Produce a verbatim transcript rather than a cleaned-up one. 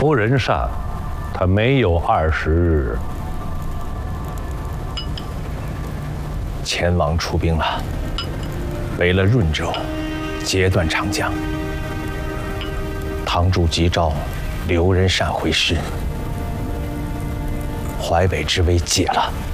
夫人善，他没有二十日。 前王出兵了，为了润州，截断长江。堂主急召刘仁善回师，淮北之危解了。